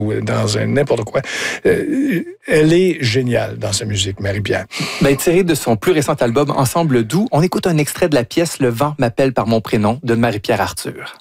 ou dans n'importe quoi. Elle est géniale dans sa musique, Marie-Pierre. Ben, tiré de son plus récent album Ensemble doux, on écoute un extrait de la pièce Le vent m'appelle par mon prénom de Marie-Pierre Arthur.